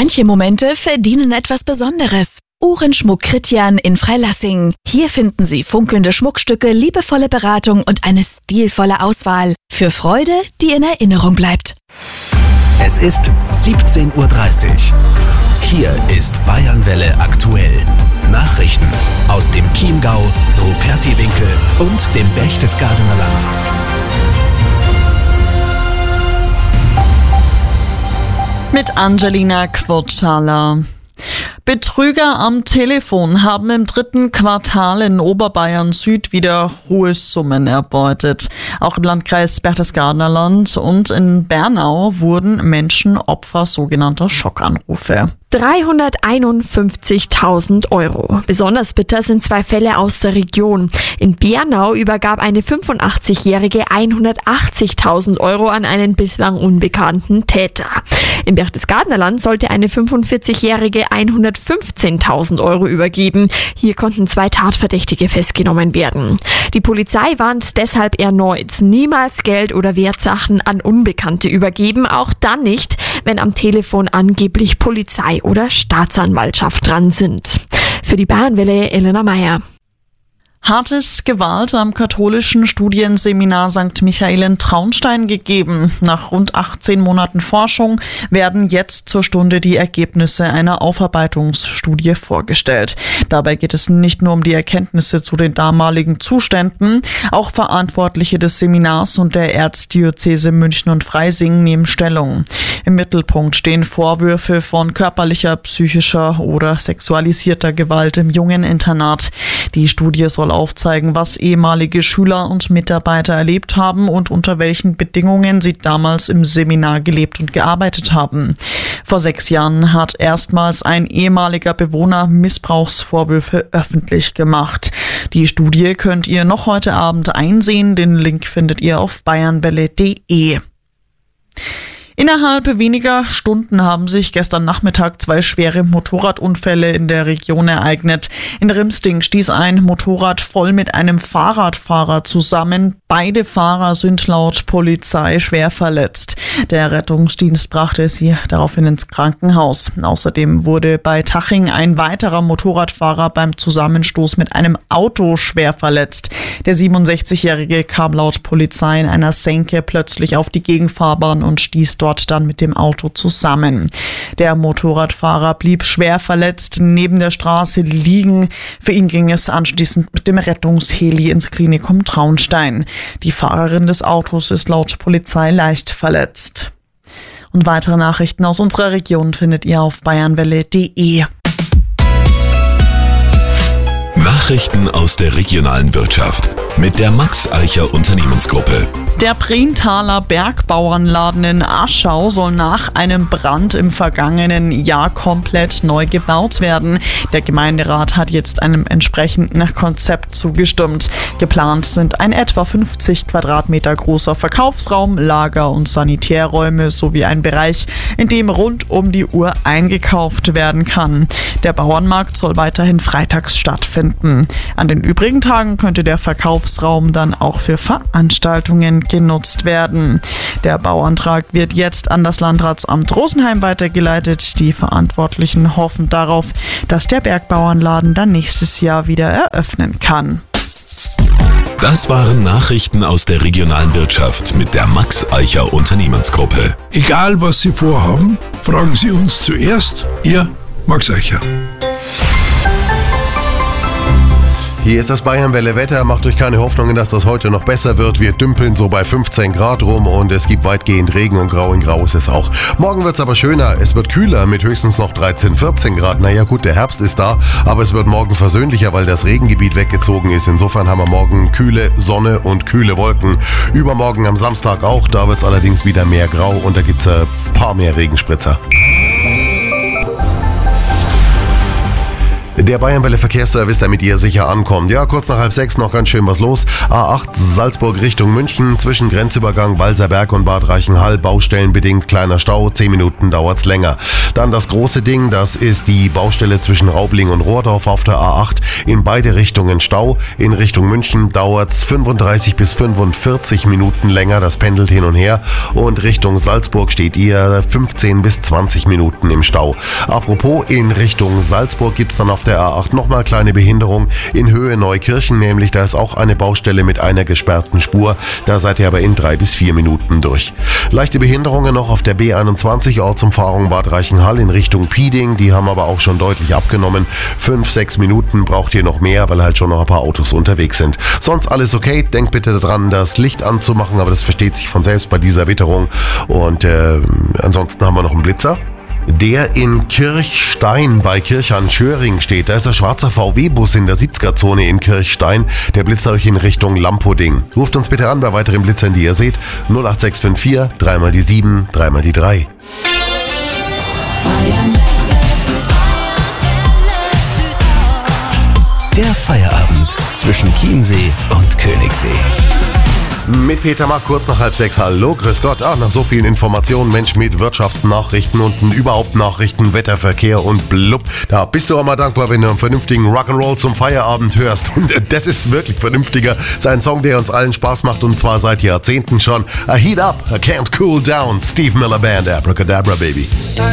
Manche Momente verdienen etwas Besonderes. Uhrenschmuck Kritjan in Freilassing. Hier finden Sie funkelnde Schmuckstücke, liebevolle Beratung und eine stilvolle Auswahl. Für Freude, die in Erinnerung bleibt. Es ist 17:30 Uhr. Hier ist Bayernwelle aktuell. Nachrichten aus dem Chiemgau, Rupertiwinkel und dem Berchtesgadener Land. Mit Angelina Quotschala. Betrüger am Telefon haben im 3. Quartal in Oberbayern Süd wieder hohe Summen erbeutet. Auch im Landkreis Berchtesgadener Land und in Bernau wurden Menschen Opfer sogenannter Schockanrufe. 351.000 Euro. Besonders bitter sind 2 Fälle aus der Region. In Bernau übergab eine 85-Jährige 180.000 Euro an einen bislang unbekannten Täter. Im Berchtesgadener Land sollte eine 45-Jährige 115.000 Euro übergeben. Hier konnten 2 Tatverdächtige festgenommen werden. Die Polizei warnt deshalb erneut, niemals Geld oder Wertsachen an Unbekannte übergeben, auch dann nicht, wenn am Telefon angeblich Polizei oder Staatsanwaltschaft dran sind. Für die Bayernwelle Elena Meyer. Hat es Gewalt am katholischen Studienseminar St. Michael in Traunstein gegeben? Nach rund 18 Monaten Forschung werden jetzt zur Stunde die Ergebnisse einer Aufarbeitungsstudie vorgestellt. Dabei geht es nicht nur um die Erkenntnisse zu den damaligen Zuständen, auch Verantwortliche des Seminars und der Erzdiözese München und Freising nehmen Stellung. Im Mittelpunkt stehen Vorwürfe von körperlicher, psychischer oder sexualisierter Gewalt im jungen Internat. Die Studie soll aufzeigen, was ehemalige Schüler und Mitarbeiter erlebt haben und unter welchen Bedingungen sie damals im Seminar gelebt und gearbeitet haben. Vor 6 Jahren hat erstmals ein ehemaliger Bewohner Missbrauchsvorwürfe öffentlich gemacht. Die Studie könnt ihr noch heute Abend einsehen. Den Link findet ihr auf bayernwelle.de. Innerhalb weniger Stunden haben sich gestern Nachmittag 2 schwere Motorradunfälle in der Region ereignet. In Rimsting stieß ein Motorrad voll mit einem Fahrradfahrer zusammen. Beide Fahrer sind laut Polizei schwer verletzt. Der Rettungsdienst brachte sie daraufhin ins Krankenhaus. Außerdem wurde bei Taching ein weiterer Motorradfahrer beim Zusammenstoß mit einem Auto schwer verletzt. Der 67-Jährige kam laut Polizei in einer Senke plötzlich auf die Gegenfahrbahn und stieß dort dann mit dem Auto zusammen. Der Motorradfahrer blieb schwer verletzt neben der Straße liegen. Für ihn ging es anschließend mit dem Rettungsheli ins Klinikum Traunstein. Die Fahrerin des Autos ist laut Polizei leicht verletzt. Und weitere Nachrichten aus unserer Region findet ihr auf bayernwelle.de. Nachrichten aus der regionalen Wirtschaft mit der Max Eicher Unternehmensgruppe. Der Prientaler Bergbauernladen in Aschau soll nach einem Brand im vergangenen Jahr komplett neu gebaut werden. Der Gemeinderat hat jetzt einem entsprechenden Konzept zugestimmt. Geplant sind ein etwa 50 Quadratmeter großer Verkaufsraum, Lager- und Sanitärräume sowie ein Bereich, in dem rund um die Uhr eingekauft werden kann. Der Bauernmarkt soll weiterhin freitags stattfinden. An den übrigen Tagen könnte der Verkaufsraum dann auch für Veranstaltungen genutzt werden. Der Bauantrag wird jetzt an das Landratsamt Rosenheim weitergeleitet. Die Verantwortlichen hoffen darauf, dass der Bergbauernladen dann nächstes Jahr wieder eröffnen kann. Das waren Nachrichten aus der regionalen Wirtschaft mit der Max Eicher Unternehmensgruppe. Egal was Sie vorhaben, fragen Sie uns zuerst. Ihr Max Eicher. Hier ist das Bayernwelle-Wetter. Macht euch keine Hoffnungen, dass das heute noch besser wird. Wir dümpeln so bei 15 Grad rum und es gibt weitgehend Regen und grau in grau ist es auch. Morgen wird es aber schöner. Es wird kühler mit höchstens noch 13, 14 Grad. Naja gut, der Herbst ist da, aber es wird morgen versöhnlicher, weil das Regengebiet weggezogen ist. Insofern haben wir morgen kühle Sonne und kühle Wolken. Übermorgen am Samstag auch. Da wird es allerdings wieder mehr grau und da gibt es ein paar mehr Regenspritzer. Der Bayernwelle Verkehrsservice, damit ihr sicher ankommt. Ja, kurz nach 5:30 noch ganz schön was los. A8 Salzburg Richtung München, zwischen Grenzübergang Walserberg und Bad Reichenhall, baustellenbedingt kleiner Stau, 10 Minuten dauert's länger. Dann das große Ding, das ist die Baustelle zwischen Raubling und Rohrdorf auf der A8. In beide Richtungen Stau. In Richtung München dauert's 35 bis 45 Minuten länger, das pendelt hin und her. Und Richtung Salzburg steht ihr 15 bis 20 Minuten im Stau. Apropos, in Richtung Salzburg gibt's dann auf der A8 nochmal kleine Behinderung in Höhe Neukirchen, nämlich da ist auch eine Baustelle mit einer gesperrten Spur. Da seid ihr aber in 3 bis 4 Minuten durch. Leichte Behinderungen noch auf der B21 Ortsumfahrung Bad Reichenhall in Richtung Pieding. Die haben aber auch schon deutlich abgenommen. 5-6 Minuten braucht ihr noch mehr, weil halt schon noch ein paar Autos unterwegs sind. Sonst alles okay. Denkt bitte daran, das Licht anzumachen, aber das versteht sich von selbst bei dieser Witterung. Und ansonsten haben wir noch einen Blitzer. Der in Kirchstein bei Kirchhahn-Schöring steht. Da ist ein schwarzer VW-Bus in der 70er-Zone in Kirchstein. Der blitzt euch in Richtung Lampoding. Ruft uns bitte an bei weiteren Blitzern, die ihr seht. 08654 3 mal die 7, 3 mal die 3. Der Feierabend zwischen Chiemsee und Königssee. Mit Peter Mack, kurz nach 5:30. Hallo, grüß Gott. Nach so vielen Informationen, Mensch, mit Wirtschaftsnachrichten und überhaupt Nachrichten, Wetterverkehr und blub. Da bist du auch mal dankbar, wenn du einen vernünftigen Rock'n'Roll zum Feierabend hörst. Und das ist wirklich vernünftiger. Das ist ein Song, der uns allen Spaß macht und zwar seit Jahrzehnten schon. Heat up, I can't cool down. Steve Miller Band, Abracadabra, Baby.